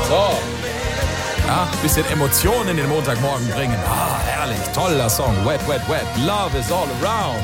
So. Ja, bisschen Emotionen in den Montagmorgen bringen. Herrlich, toller Song. Wet, wet, wet. Love is all around.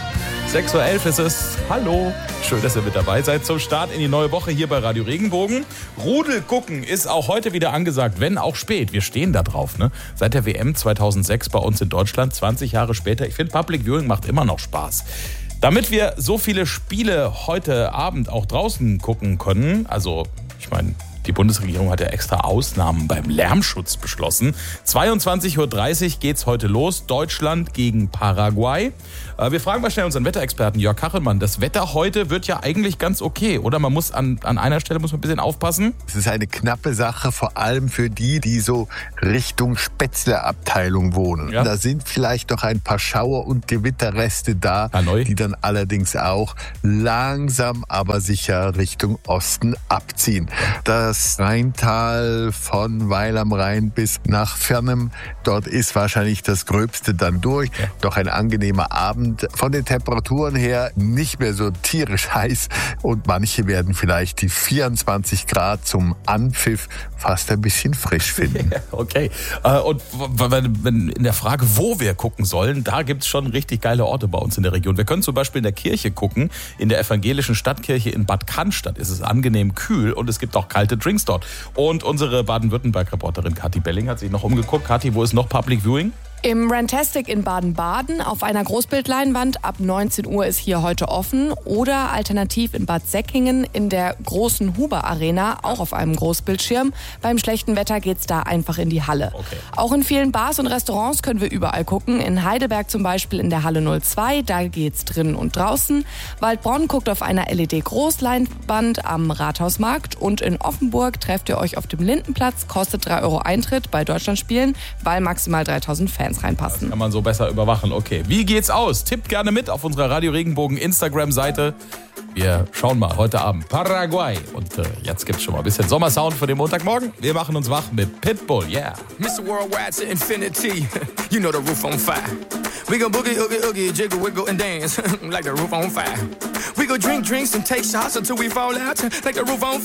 6.11 Uhr ist es. Hallo. Schön, dass ihr mit dabei seid zum Start in die neue Woche hier bei Radio Regenbogen. Rudel gucken ist auch heute wieder angesagt, wenn auch spät. Wir stehen da drauf, ne? Seit der WM 2006 bei uns in Deutschland, 20 Jahre später. Ich finde, Public Viewing macht immer noch Spaß. Damit wir so viele Spiele heute Abend auch draußen gucken können, also ich meine, die Bundesregierung hat ja extra Ausnahmen beim Lärmschutz beschlossen. 22.30 Uhr geht's heute los. Deutschland gegen Paraguay. Wir fragen mal schnell unseren Wetterexperten Jörg Kachelmann. Das Wetter heute wird ja eigentlich ganz okay, oder? Man muss an einer Stelle muss man ein bisschen aufpassen. Es ist eine knappe Sache, vor allem für die so Richtung Spätzle-Abteilung wohnen. Ja. Da sind vielleicht noch ein paar Schauer- und Gewitterreste da, die dann allerdings auch langsam, aber sicher Richtung Osten abziehen. Das Rheintal von Weil am Rhein bis nach Fernem, dort ist wahrscheinlich das Gröbste dann durch. Ja. Doch ein angenehmer Abend. Von den Temperaturen her nicht mehr so tierisch heiß und manche werden vielleicht die 24 Grad zum Anpfiff fast ein bisschen frisch finden. Okay. Und wenn in der Frage, wo wir gucken sollen, da gibt es schon richtig geile Orte bei uns in der Region. Wir können zum Beispiel in der Kirche gucken. In der evangelischen Stadtkirche in Bad Cannstatt ist es angenehm kühl und es gibt auch kalte Drinks dort. Und unsere Baden-Württemberg-Reporterin Kathi Belling hat sich noch umgeguckt. Kathi, wo ist noch Public Viewing? Im Rantastic in Baden-Baden auf einer Großbildleinwand ab 19 Uhr ist hier heute offen oder alternativ in Bad Säckingen in der großen Huber Arena, auch auf einem Großbildschirm. Beim schlechten Wetter geht's da einfach in die Halle. Okay. Auch in vielen Bars und Restaurants können wir überall gucken. In Heidelberg zum Beispiel in der Halle 02, da geht's drinnen und draußen. Waldbronn guckt auf einer LED-Großleinwand am Rathausmarkt und in Offenburg trefft ihr euch auf dem Lindenplatz, kostet 3 Euro Eintritt bei Deutschlandspielen, weil maximal 3000 Fans reinpassen. Das kann man so besser überwachen. Okay, wie geht's aus? Tippt gerne mit auf unserer Radio Regenbogen Instagram-Seite. Wir schauen mal heute Abend Paraguay. Und jetzt gibt's schon mal ein bisschen Sommersound für den Montagmorgen. Wir machen uns wach mit Pitbull, yeah. Mr. Worldwide to infinity, you know the roof on fire. We go boogie, oogie, oogie, jiggle, wiggle and dance like the roof on fire. We go drink drinks and take shots until we fall out like the roof on fire.